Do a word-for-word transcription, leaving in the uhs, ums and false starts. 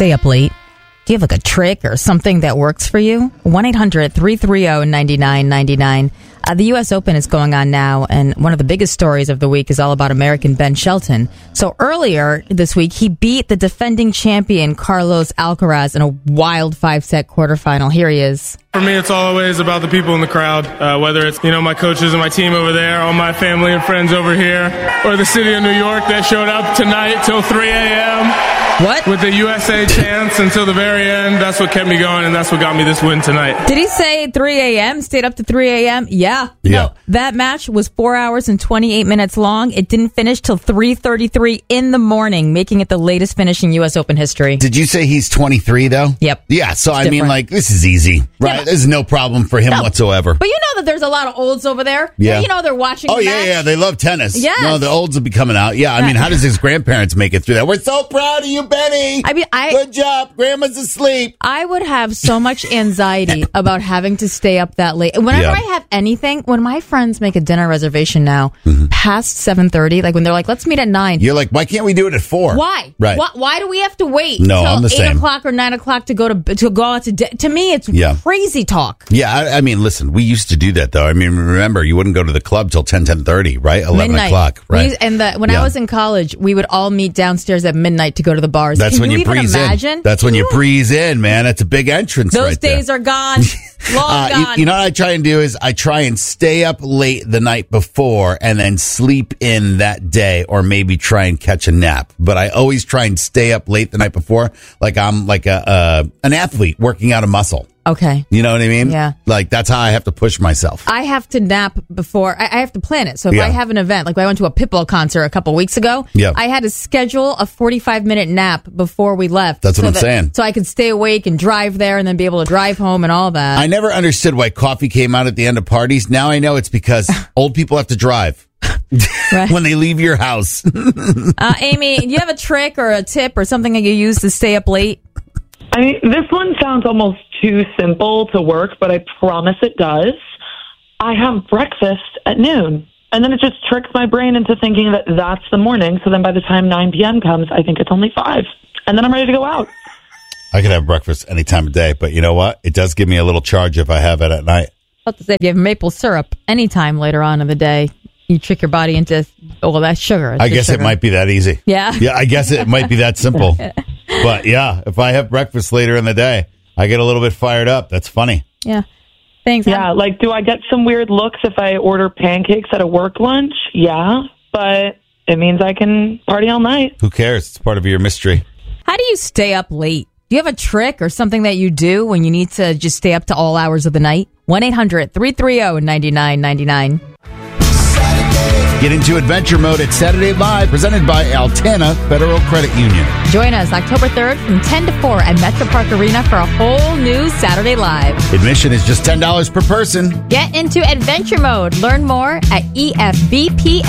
stay up late? Do you have like a trick or something that works for you? one eight hundred three three zero nine nine nine nine. Uh, the U S Open is going on now, and one of the biggest stories of the week is all about American Ben Shelton. So earlier this week, he beat the defending champion Carlos Alcaraz in a wild five-set quarterfinal. Here he is. For me, it's always about the people in the crowd, uh, whether it's, you know, my coaches and my team over there, all my family and friends over here, or the city of New York that showed up tonight till three a.m. What? With the U S A chants until the very end. That's what kept me going, and that's what got me this win tonight. Did he say three a.m., stayed up to three a.m.? Yeah. Yeah. No, that match was four hours and twenty-eight minutes long. It didn't finish till three thirty-three in the morning, making it the latest finish in U S Open history. Did you say he's twenty-three, though? Yep. Yeah, so It's I mean, different. like, this is easy, right? but- There's no problem for him No. whatsoever. But you know that there's a lot of olds over there. Yeah. You know they're watching Oh, the yeah, match. yeah, they love tennis. Yes. No, the olds will be coming out. Yeah, I mean, how does his grandparents make it through that? We're so proud of you, Benny. I mean, I- Good job. Grandma's asleep. I would have so much anxiety about having to stay up that late. Whenever Yeah. I have anything, when my friends make a dinner reservation now past seven thirty, like when they're like, let's meet at nine. You're like, why can't we do it at four? Why? Right. Why, why do we have to wait No, till I'm the eight same. o'clock or nine o'clock to go to to go out to di- To me, it's Yeah. crazy talk. Yeah, I, I mean, listen, we used to do that, though. I mean, remember, you wouldn't go to the club till ten, ten thirty, right? eleven Midnight. o'clock, We right? used- and the, when Yeah. I was in college, we would all meet downstairs at midnight to go to the bars. That's Can when you, even breeze imagine? in. That's when you Can breeze in, man. That's a big entrance Those right there. days are gone. Long Uh, you, gone. you know what I try and do is I try and stay up late the night before and then sleep in that day, or maybe try and catch a nap. But I always try and stay up late the night before, like I'm like a uh, an athlete working out a muscle. Okay. You know what I mean? Yeah. Like that's how I have to push myself. I have to nap before, I, I have to plan it. So if Yeah. I have an event, like I went to a Pitbull concert a couple weeks ago, Yeah. I had to schedule a forty-five minute nap before we left. That's what so I'm that- saying. So I could stay awake and drive there and then be able to drive home and all that. I never understood why coffee came out at the end of parties. Now I know it's because old people have to drive Right. when they leave your house. uh, Amy, do you have a trick or a tip or something that you use to stay up late? I mean, this one sounds almost too simple to work, but I promise it does. I have breakfast at noon, and then it just tricks my brain into thinking that that's the morning. So then by the time nine p.m. comes, I think it's only five, and then I'm ready to go out. I could have breakfast any time of day, but you know what? It does give me a little charge if I have it at night. I was about to say, if you have maple syrup anytime later on in the day, you trick your body into, oh, well, that's sugar. It's I just guess sugar. it might be that easy. Yeah? Yeah, I guess it might be that simple. But yeah, if I have breakfast later in the day, I get a little bit fired up. That's funny. Yeah. Thanks. Yeah, like, do I get some weird looks if I order pancakes at a work lunch? Yeah, but it means I can party all night. Who cares? It's part of your mystery. How do you stay up late? Do you have a trick or something that you do when you need to just stay up to all hours of the night? one eight hundred three three zero nine nine nine nine. Get into adventure mode at Saturday Live, presented by Altana Federal Credit Union. Join us October third from ten to four at Metro Park Arena for a whole new Saturday Live. Admission is just ten dollars per person. Get into adventure mode. Learn more at E F B P